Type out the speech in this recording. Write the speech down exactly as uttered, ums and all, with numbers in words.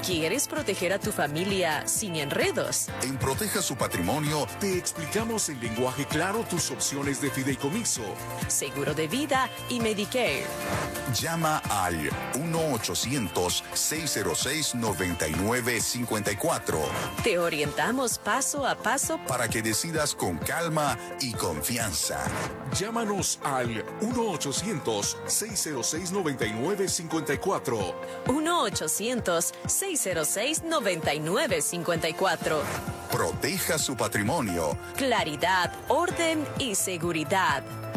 ¿Quieres proteger a tu familia sin enredos? En Proteja su Patrimonio te explicamos en lenguaje claro tus opciones de fideicomiso, seguro de vida y Medicare. Llama al uno ochocientos, seis cero seis, nueve nueve cinco cuatro. Te orientamos paso a paso para que decidas con calma y confianza. Llámanos al uno ochocientos, seis cero seis, nueve nueve cinco cuatro. uno ochocientos, seis cero seis, nueve nueve cinco cuatro. Proteja su patrimonio. Claridad, orden y seguridad.